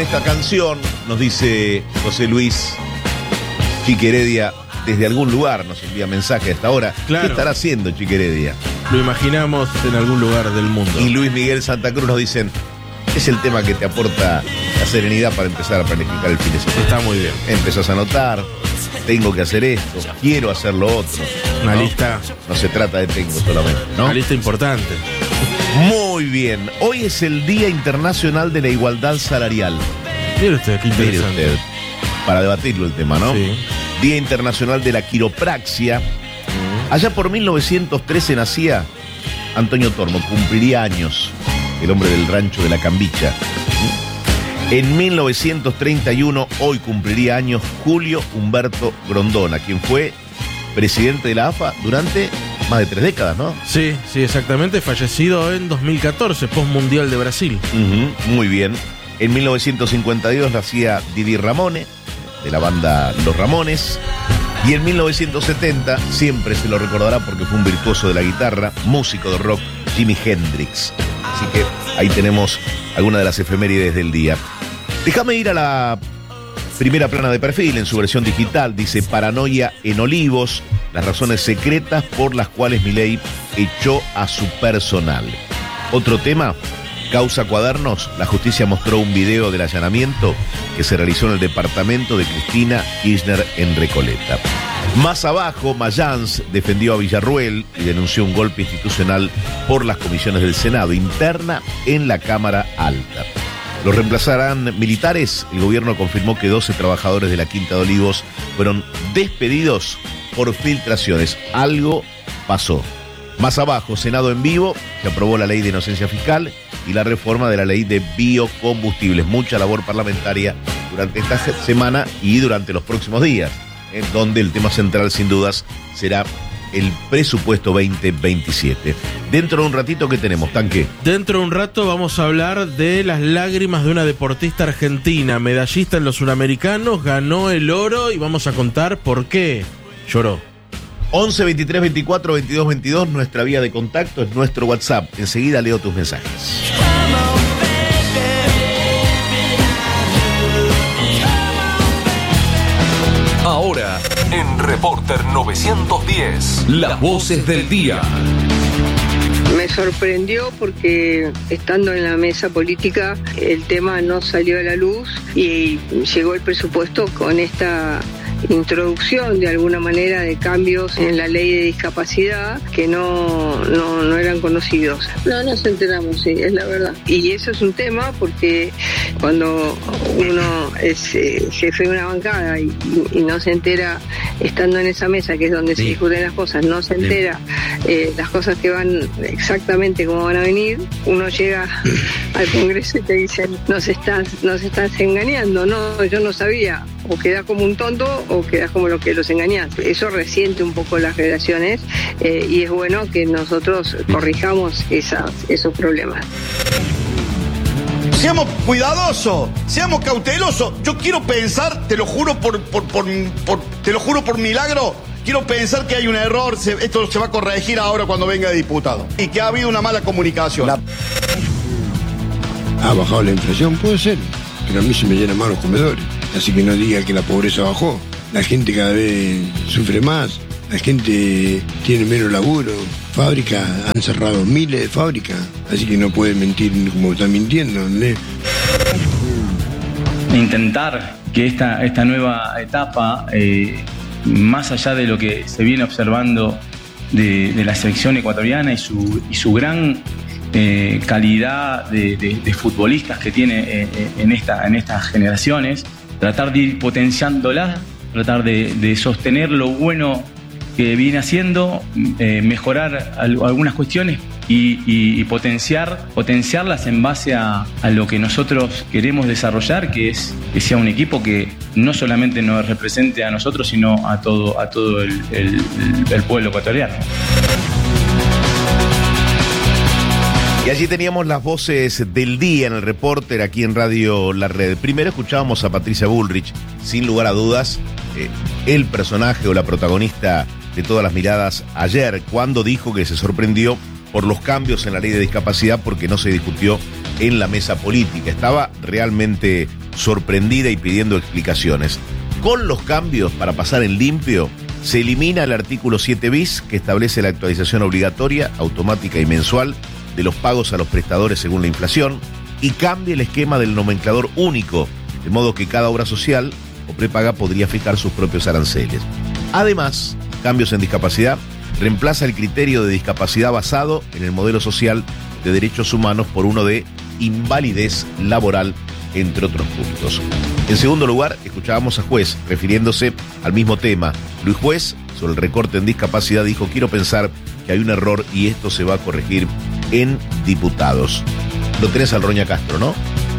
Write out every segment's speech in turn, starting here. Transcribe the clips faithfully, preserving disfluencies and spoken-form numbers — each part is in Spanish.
esta canción, nos dice José Luis Chiqui Heredia, desde algún lugar nos envía mensaje a esta hora. Claro. ¿Qué estará haciendo Chiqui Heredia? Lo imaginamos en algún lugar del mundo. Y Luis Miguel Santa Cruz nos dicen, es el tema que te aporta la serenidad para empezar a planificar el fin de semana. Está muy bien. Empezás a anotar, tengo que hacer esto, quiero hacer lo otro. Una ¿no? lista. No se trata de tengo solamente, ¿no? Una lista importante. Muy bien. Hoy es el Día Internacional de la Igualdad Salarial. Mire usted, qué Mire interesante. usted, para debatirlo el tema, ¿no? Sí. Día Internacional de la Quiropraxia. Allá por mil novecientos trece nacía Antonio Tormo, cumpliría años, el hombre del rancho de la Cambicha. En mil novecientos treinta y uno, hoy cumpliría años Julio Humberto Grondona, quien fue presidente de la A F A durante más de tres décadas, ¿no? Sí, sí, exactamente. Fallecido en dos mil catorce, post-mundial de Brasil. Uh-huh, muy bien. En mil novecientos cincuenta y dos nacía Didi Ramone, de la banda Los Ramones. Y en mil novecientos setenta, siempre se lo recordará porque fue un virtuoso de la guitarra, músico de rock, Jimi Hendrix. Así que ahí tenemos algunas de las efemérides del día. Déjame ir a la primera plana de perfil en su versión digital. Dice: Paranoia en Olivos, las razones secretas por las cuales Milei echó a su personal. Otro tema, Causa Cuadernos. La justicia mostró un video del allanamiento que se realizó en el departamento de Cristina Kirchner en Recoleta. Más abajo, Mayans defendió a Villarruel y denunció un golpe institucional por las comisiones del Senado interna en la Cámara Alta. Los reemplazarán militares. El gobierno confirmó que doce trabajadores de la Quinta de Olivos fueron despedidos por filtraciones. Algo pasó. Más abajo, Senado en vivo, se aprobó la ley de inocencia fiscal y la reforma de la ley de biocombustibles. Mucha labor parlamentaria durante esta semana y durante los próximos días, en donde el tema central, sin dudas, será el presupuesto veinte veintisiete. Dentro de un ratito, ¿qué tenemos, Tanque? Dentro de un rato vamos a hablar de las lágrimas de una deportista argentina, medallista en los Suramericanos, ganó el oro y vamos a contar por qué lloró. once, veintitrés, veinticuatro, veintidós, veintidós, nuestra vía de contacto, es nuestro WhatsApp. Enseguida leo tus mensajes. Ahora, en Reporter novecientos diez, las voces del día. Me sorprendió porque estando en la mesa política el tema no salió a la luz y llegó el presupuesto con esta introducción de alguna manera de cambios en la ley de discapacidad que no, no, no eran conocidos. No nos enteramos, sí, es la verdad. Y eso es un tema porque cuando uno es eh, jefe de una bancada y, y, y no se entera estando en esa mesa, que es donde sí se discuten las cosas, no se entera eh, las cosas que van exactamente como van a venir, uno llega al Congreso y te dicen, nos estás, nos estás engañando, no, yo no sabía. O quedás como un tonto o quedás como lo que los engañás. Eso resiente un poco las relaciones eh, y es bueno que nosotros corrijamos esas, esos problemas. Seamos cuidadosos, seamos cautelosos. Yo quiero pensar, te lo juro por, por, por, por, te lo juro por milagro, quiero pensar que hay un error, se, esto se va a corregir ahora cuando venga de diputado. Y que ha habido una mala comunicación. La... ¿Ha bajado la inflación? Puede ser, pero a mí se me llenan más los comedores. Así que no diga que la pobreza bajó. La gente cada vez sufre más, la gente tiene menos laburo, fábricas, han cerrado miles de fábricas, así que no puede mentir como está mintiendo, ¿no? Intentar que esta, esta nueva etapa, eh, más allá de lo que se viene observando de, de la selección ecuatoriana y su, y su gran eh, calidad de, de, de futbolistas que tiene eh, en, esta, en estas generaciones, tratar de ir potenciándola, tratar de, de sostener lo bueno que viene haciendo, eh, mejorar al, algunas cuestiones y, y, y potenciar, potenciarlas en base a, a lo que nosotros queremos desarrollar, que es que sea un equipo que no solamente nos represente a nosotros, sino a todo, a todo el, el, el pueblo ecuatoriano. Y allí teníamos las voces del día en el Reporter aquí en Radio La Red. Primero escuchábamos a Patricia Bullrich, sin lugar a dudas, eh, el personaje o la protagonista de todas las miradas ayer, cuando dijo que se sorprendió por los cambios en la ley de discapacidad porque no se discutió en la mesa política. Estaba realmente sorprendida y pidiendo explicaciones. Con los cambios, para pasar en limpio, se elimina el artículo siete bis, que establece la actualización obligatoria, automática y mensual de los pagos a los prestadores según la inflación, y cambia el esquema del nomenclador único, de modo que cada obra social o prepaga podría fijar sus propios aranceles. Además, cambios en discapacidad, reemplaza el criterio de discapacidad basado en el modelo social de derechos humanos por uno de invalidez laboral, entre otros puntos. En segundo lugar, escuchábamos a Juez refiriéndose al mismo tema. Luis Juez, sobre el recorte en discapacidad, dijo: quiero pensar que hay un error y esto se va a corregir en diputados. Lo tenés al Roña Castro, ¿no?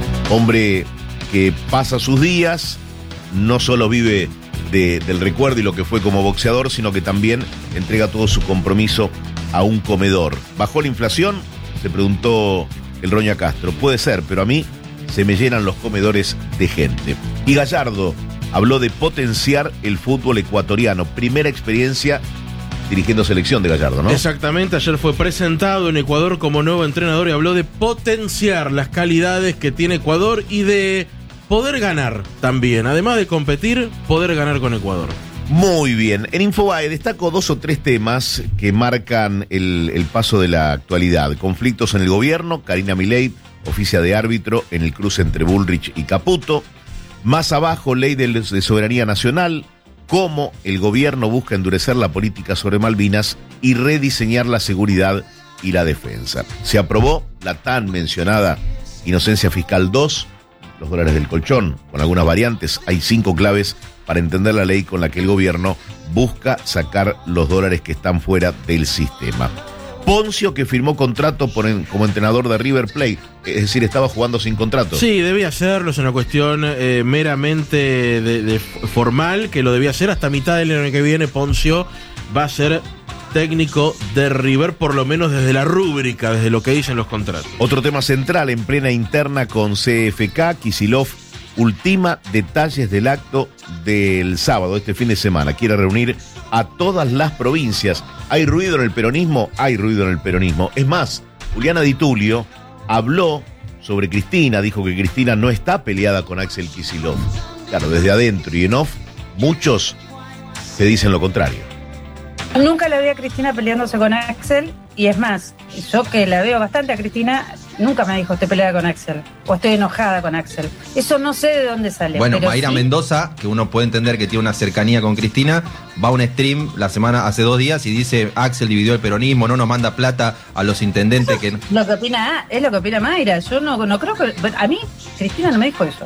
Hombre que pasa sus días, no solo vive de, del recuerdo y lo que fue como boxeador, sino que también entrega todo su compromiso a un comedor. ¿Bajó la inflación?, se preguntó el Roña Castro. Puede ser, pero a mí se me llenan los comedores de gente. Y Gallardo habló de potenciar el fútbol ecuatoriano. Primera experiencia dirigiendo selección de Gallardo, ¿no? Exactamente, ayer fue presentado en Ecuador como nuevo entrenador y habló de potenciar las calidades que tiene Ecuador y de poder ganar también. Además de competir, poder ganar con Ecuador. Muy bien. En Infobae destaco dos o tres temas que marcan el, el paso de la actualidad. Conflictos en el gobierno, Karina Milei oficia de árbitro en el cruce entre Bullrich y Caputo. Más abajo, ley de, de soberanía nacional, cómo el gobierno busca endurecer la política sobre Malvinas y rediseñar la seguridad y la defensa. Se aprobó la tan mencionada inocencia fiscal dos, los dólares del colchón, con algunas variantes. Hay cinco claves para entender la ley con la que el gobierno busca sacar los dólares que están fuera del sistema. Poncio, que firmó contrato por en, como entrenador de River Plate, es decir, estaba jugando sin contrato. Sí, debía hacerlo, es una cuestión eh, meramente de, de formal, que lo debía hacer hasta mitad del año que viene. Poncio va a ser técnico de River, por lo menos desde la rúbrica, desde lo que dicen los contratos. Otro tema central, en plena interna con C F K, Kicillof ultima detalles del acto del sábado, este fin de semana. Quiere reunir a todas las provincias. ¿Hay ruido en el peronismo? Hay ruido en el peronismo. Es más, Juliana Di Tulio habló sobre Cristina, dijo que Cristina no está peleada con Axel Kicillof. Claro, desde adentro y en off, muchos te dicen lo contrario. Nunca la vi a Cristina peleándose con Axel, y es más, yo que la veo bastante a Cristina, nunca me dijo estoy peleada con Axel o estoy enojada con Axel. Eso no sé de dónde sale. Bueno, pero Mayra sí, Mendoza, que uno puede entender que tiene una cercanía con Cristina, va a un stream la semana, hace dos días, y dice: Axel dividió el peronismo, no nos manda plata a los intendentes que... Lo que opina, es lo que opina Mayra. Yo no, no creo que... A mí, Cristina no me dijo eso.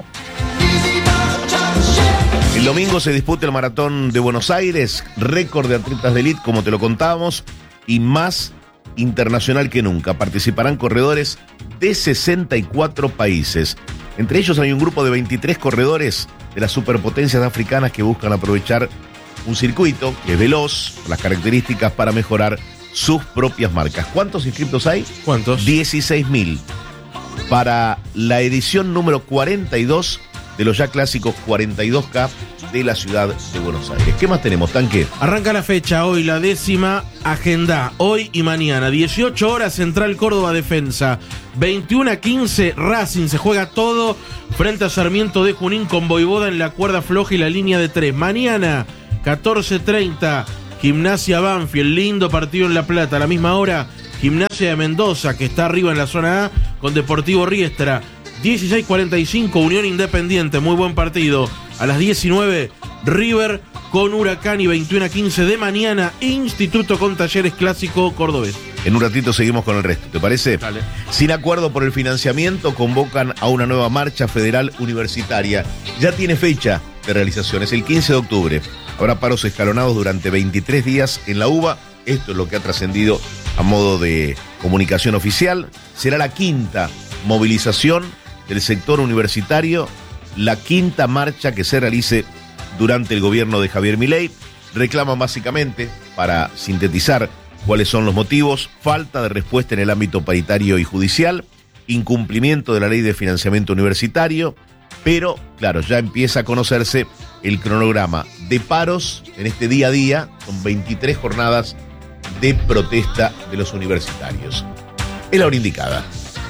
El domingo se disputa el Maratón de Buenos Aires, récord de atletas de élite, como te lo contábamos, y más internacional que nunca. Participarán corredores de sesenta y cuatro países. Entre ellos hay un grupo de veintitrés corredores de las superpotencias africanas que buscan aprovechar un circuito que es veloz, las características para mejorar sus propias marcas. ¿Cuántos inscriptos hay? ¿Cuántos? dieciséis mil. Para la edición número cuarenta y dos de los ya clásicos cuarenta y dos K de la ciudad de Buenos Aires. ¿Qué más tenemos, Tanque? Arranca la fecha hoy, la décima, agenda, hoy y mañana. dieciocho horas, Central Córdoba Defensa. veintiuno a quince, Racing, se juega todo frente a Sarmiento de Junín con Voivoda en la cuerda floja y la línea de tres. Mañana, catorce treinta, Gimnasia Banfield, lindo partido en La Plata. A la misma hora, Gimnasia de Mendoza, que está arriba en la zona A, con Deportivo Riestra. dieciséis cuarenta y cinco, Unión Independiente, muy buen partido. A las diecinueve, River con Huracán, y veintiuno a quince de mañana, Instituto con Talleres, clásico cordobés. En un ratito seguimos con el resto, ¿te parece? Dale. Sin acuerdo por el financiamiento, convocan a una nueva marcha federal universitaria. Ya tiene fecha de realización, es el quince de octubre. Habrá paros escalonados durante veintitrés días en la UBA. Esto es lo que ha trascendido a modo de comunicación oficial. Será la quinta movilización del sector universitario, la quinta marcha que se realice durante el gobierno de Javier Milei. Reclaman básicamente, para sintetizar cuáles son los motivos: falta de respuesta en el ámbito paritario y judicial, incumplimiento de la ley de financiamiento universitario, pero claro, ya empieza a conocerse el cronograma de paros en este día a día, con veintitrés jornadas de protesta de los universitarios. Es la hora indicada.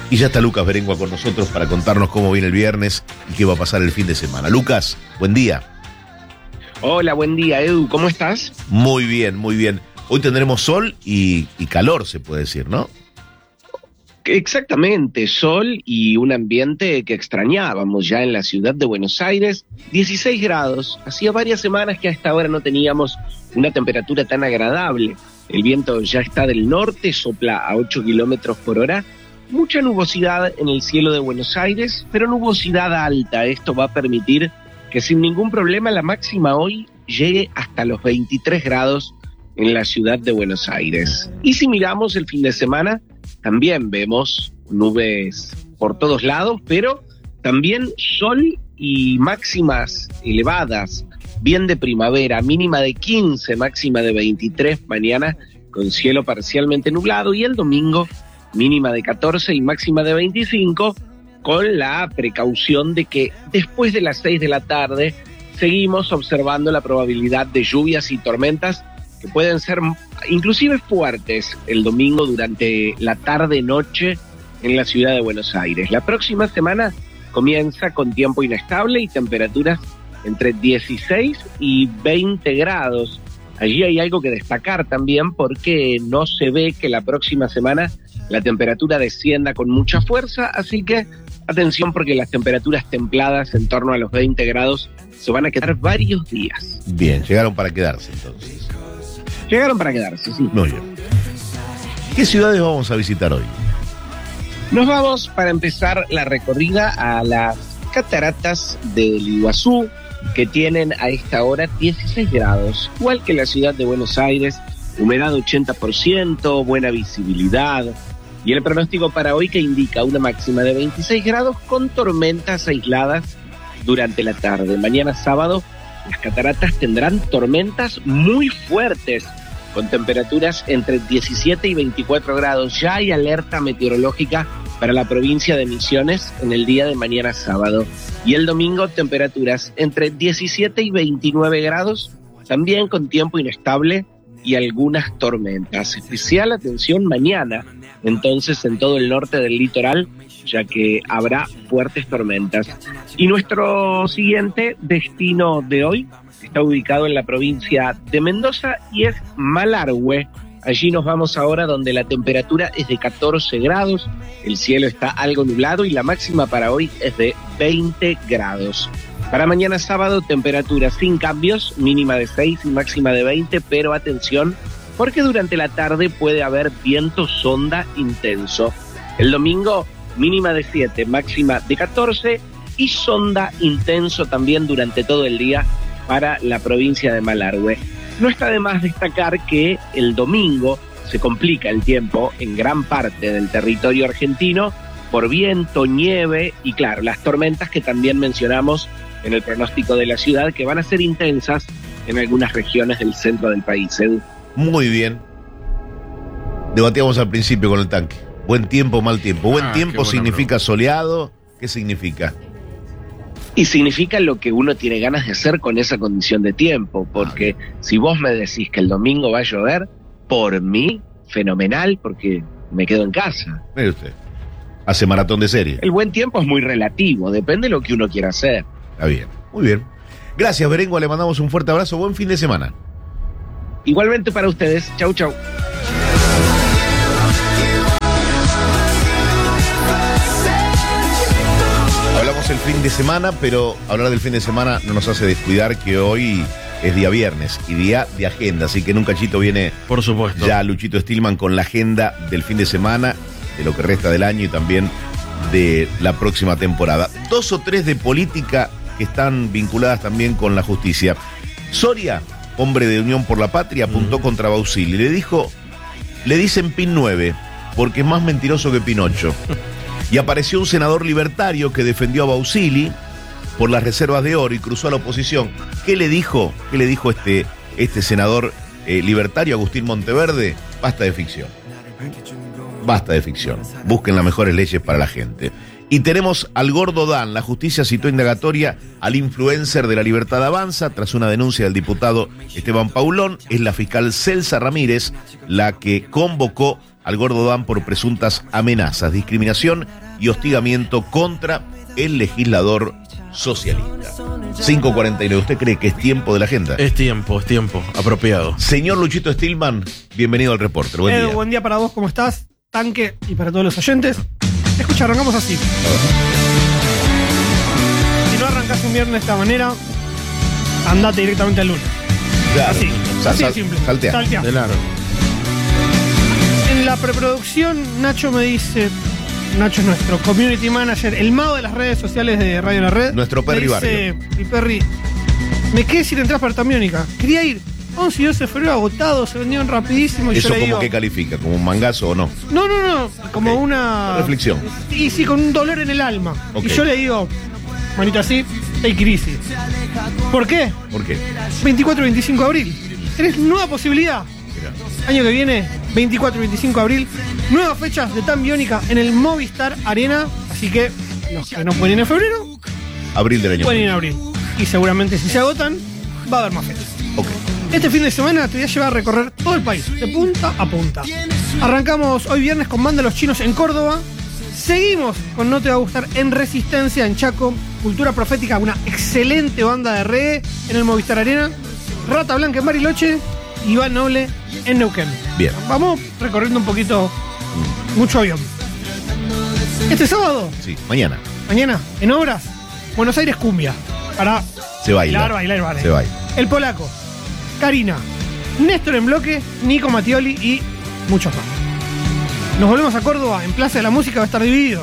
Y ya está Lucas Berengua con nosotros para contarnos cómo viene el viernes y qué va a pasar el fin de semana. Lucas, buen día. Hola, buen día, Edu, ¿cómo estás? Muy bien, muy bien. Hoy tendremos sol y, y calor, se puede decir, ¿no? Exactamente, sol y un ambiente que extrañábamos ya en la ciudad de Buenos Aires. dieciséis grados, hacía varias semanas que a esta hora no teníamos una temperatura tan agradable. El viento ya está del norte, sopla a ocho kilómetros por hora. Mucha nubosidad en el cielo de Buenos Aires, pero nubosidad alta. Esto va a permitir que sin ningún problema la máxima hoy llegue hasta los veintitrés grados en la ciudad de Buenos Aires. Y si miramos el fin de semana, también vemos nubes por todos lados, pero también sol y máximas elevadas, bien de primavera, mínima de quince, máxima de veintitrés mañana, con cielo parcialmente nublado, y el domingo mínima de catorce y máxima de veinticinco, con la precaución de que después de las seis de la tarde seguimos observando la probabilidad de lluvias y tormentas que pueden ser inclusive fuertes el domingo durante la tarde-noche en la ciudad de Buenos Aires. La próxima semana comienza con tiempo inestable y temperaturas entre dieciséis y veinte grados. Allí hay algo que destacar también, porque no se ve que la próxima semana la temperatura descienda con mucha fuerza, así que atención, porque las temperaturas templadas en torno a los veinte grados se van a quedar varios días. Bien, llegaron para quedarse entonces. Llegaron para quedarse, sí. Muy bien. ¿Qué ciudades vamos a visitar hoy? Nos vamos, para empezar la recorrida, a las cataratas del Iguazú, que tienen a esta hora dieciséis grados, igual que la ciudad de Buenos Aires, humedad ochenta por ciento, buena visibilidad, y el pronóstico para hoy que indica una máxima de veintiséis grados con tormentas aisladas durante la tarde. Mañana sábado las cataratas tendrán tormentas muy fuertes, con temperaturas entre diecisiete y veinticuatro grados. Ya hay alerta meteorológica para la provincia de Misiones en el día de mañana sábado. Y el domingo temperaturas entre diecisiete y veintinueve grados, también con tiempo inestable y algunas tormentas. Especial atención mañana, entonces, en todo el norte del litoral, ya que habrá fuertes tormentas. Y nuestro siguiente destino de hoy está ubicado en la provincia de Mendoza y es Malargüe. Allí nos vamos ahora, donde la temperatura es de catorce grados, el cielo está algo nublado y la máxima para hoy es de veinte grados. Para mañana sábado, temperatura sin cambios, mínima de seis y máxima de veinte, pero atención, porque durante la tarde puede haber viento sonda intenso. El domingo, mínima de siete, máxima de catorce y sonda intenso también durante todo el día para la provincia de Malargüe. No está de más destacar que el domingo se complica el tiempo en gran parte del territorio argentino por viento, nieve y, claro, las tormentas que también mencionamos en el pronóstico de la ciudad, que van a ser intensas en algunas regiones del centro del país. Edu. Muy bien. Debatíamos al principio con el tanque. Buen tiempo, mal tiempo. Buen Ah, tiempo bueno, significa bro. soleado. ¿Qué significa? Y significa lo que uno tiene ganas de hacer con esa condición de tiempo, porque si vos me decís que el domingo va a llover, por mí, fenomenal, porque me quedo en casa. Mire usted. Hace maratón de serie. El buen tiempo es muy relativo, depende de lo que uno quiera hacer. Está bien. Muy bien. Gracias, Berengua. Le mandamos un fuerte abrazo. Buen fin de semana. Igualmente para ustedes. Chau, chau. Hablamos el fin de semana, pero hablar del fin de semana no nos hace descuidar que hoy es día viernes y día de agenda. Así que en un cachito viene, por supuesto, ya Luchito Stillman con la agenda del fin de semana, de lo que resta del año y también de la próxima temporada. Dos o tres de política que están vinculadas también con la justicia. Soria, hombre de Unión por la Patria, apuntó mm. contra Bausili. Le dijo, le dicen Pin nueve, porque es más mentiroso que Pinocho. Y apareció un senador libertario que defendió a Bausili por las reservas de oro y cruzó a la oposición. ¿Qué le dijo? ¿Qué le dijo este, este senador eh, libertario, Agustín Monteverde? Basta de ficción. Basta de ficción. Busquen las mejores leyes para la gente. Y tenemos al gordo Dan. La justicia citó indagatoria al influencer de La Libertad Avanza tras una denuncia del diputado Esteban Paulón. Es la fiscal Celsa Ramírez la que convocó al Gordo Dan por presuntas amenazas, discriminación y hostigamiento contra el legislador socialista. cinco cuarenta y nueve. ¿Usted cree que es tiempo de la agenda? Es tiempo, es tiempo, apropiado. Señor Luchito Stillman, bienvenido al Reporter. Buen Edu, día. buen día para vos, ¿cómo estás? Tanque, y para todos los oyentes. Escucha, arrancamos así. Si no arrancás un viernes de esta manera, andate directamente al lunes. Claro. Así, Sal- así de sal- simple. saltea. Saltea. De largo. En la preproducción, Nacho me dice, Nacho es nuestro community manager, el mago de las redes sociales de Radio La Red. Nuestro Perry me dice, el Perry, me quedé sin entradas para Tamiónica. Quería ir. once y doce de febrero agotados, se vendieron rapidísimo. Y ¿Eso yo le como digo, que califica? ¿Como un mangazo o no? No, no, no, como Ok. una... Reflexión. Y sí, con un dolor en el alma. Ok. Y yo le digo, manito así, take it easy. ¿Por qué? ¿Por qué? veinticuatro y veinticinco de abril. Tenés nueva posibilidad. Mirá. Año que viene, veinticuatro y veinticinco de abril, nuevas fechas de Tan Biónica en el Movistar Arena. Así que los que no pueden ir en febrero, Abril del año. pueden ir en abril. Y seguramente si se agotan, va a haber más fechas. Ok. Este fin de semana te voy a llevar a recorrer todo el país, de punta a punta. Arrancamos hoy viernes con Banda Los Chinos en Córdoba. Seguimos con No Te Va a Gustar en Resistencia en Chaco. Cultura Profética, una excelente banda de reggae en el Movistar Arena. Rata Blanca en Bariloche. Iván Noble en Neuquén. Bien. Vamos recorriendo un poquito, mucho avión. Este sábado, Sí, mañana. mañana, en Obras, Buenos Aires Cumbia. Para Se baila. bailar, bailar, bailar. Se baila. El Polaco, Karina, Néstor en bloque, Nico Mattioli y muchos más. Nos volvemos a Córdoba, en Plaza de la Música va a estar Divididos.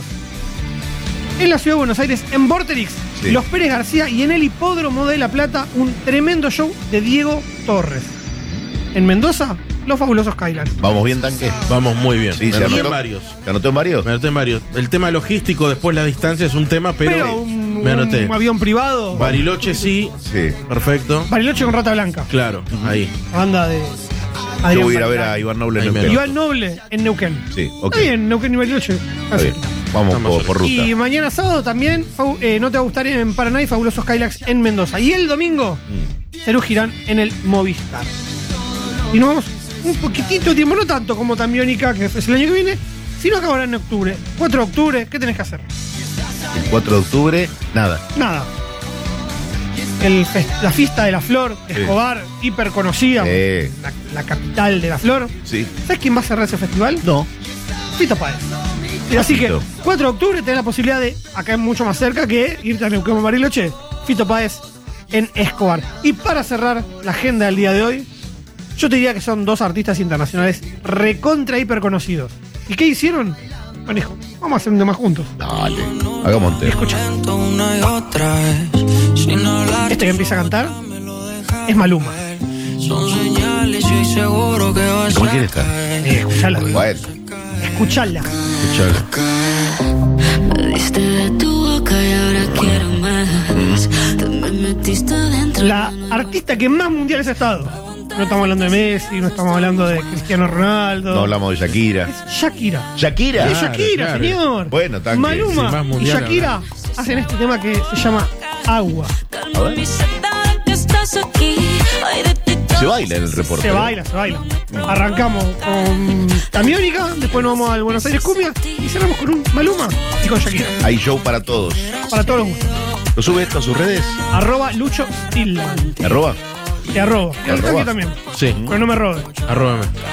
En la ciudad de Buenos Aires, en Vorterix, Sí. Los Pérez García y en el Hipódromo de La Plata, un tremendo show de Diego Torres. En Mendoza, Los Fabulosos Skylands. ¿Vamos bien, Tanque? Vamos muy bien. Sí, me se anoté en anotó. varios. ¿Te anotó en varios? Me anoté en varios. El tema logístico, después la distancia es un tema, pero, Pero un, me anoté. un avión privado. Bariloche sí, Sí. perfecto. Bariloche con Rata Blanca. Claro, ahí. Banda de. Yo Adrián voy a ir a ver Bacán. a Iván Noble en Ahí me Neuquén. Iván Noble en Neuquén. Sí, ok. Está bien, Neuquén y Bariloche. Está bien. Vamos Vamos por, a por ruta. Y mañana sábado también, Fau- eh, No Te Va a Gustar en Paraná y Fabulosos Skylax en Mendoza. Y el domingo, Mm. Cerú Girán en el Movistar. Y nos vamos un poquitito de tiempo, no tanto como Tamiónica, que es el año que viene, sino que ahora en octubre. cuatro de octubre, ¿qué tenés que hacer? El cuatro de octubre, nada. Nada. El fest- la fiesta de la flor, Sí. Escobar, hiper conocida, Sí. la, la capital de la flor. Sí. ¿Sabes quién va a cerrar ese festival? No. Fito Páez. Así que Fito. cuatro de octubre tenés la posibilidad de, acá mucho más cerca, que irte a Neuquén o Bariloche, Fito Páez en Escobar. Y para cerrar la agenda del día de hoy, yo te diría que son dos artistas internacionales recontra hiper conocidos. ¿Y qué hicieron? Bueno, hijo, vamos a hacer un tema juntos. Dale. Hagamos un tema. Escucha. Este que empieza a cantar es Maluma. ¿Con quién está? Eh, escuchala. Bueno. Escuchala. Me diste de tu boca y ahora quiero más. Te me metiste dentro. La artista que más mundiales ha estado. No estamos hablando de Messi, no estamos hablando de Cristiano Ronaldo. No hablamos de Shakira. Es Shakira. ¿Shakira? Es Shakira, claro. señor. Bueno, tanque. Maluma Sí, más y mundial, Shakira hacen este tema que se llama Agua. A ver. Se baila en el reporte. Se baila, se baila. Arrancamos con Tamiónica, después nos vamos al Buenos Aires Cumbia y cerramos con un Maluma y con Shakira. Hay show para todos. Para todos los gustos. ¿Lo sube esto a sus redes? Arroba Lucho Stillman. ¿Arroba? Te arroba. ¿Te El arroba? tanque también. Sí, Pero no me robe. arróbame.